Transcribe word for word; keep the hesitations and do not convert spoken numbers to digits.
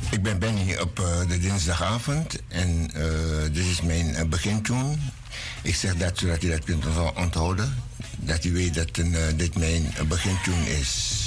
Ik ben Benny op uh, de dinsdagavond en uh, dit is mijn uh, begintune. Ik zeg dat zodat u dat kunt onthouden. Dat u weet dat uh, dit mijn uh, begintune is.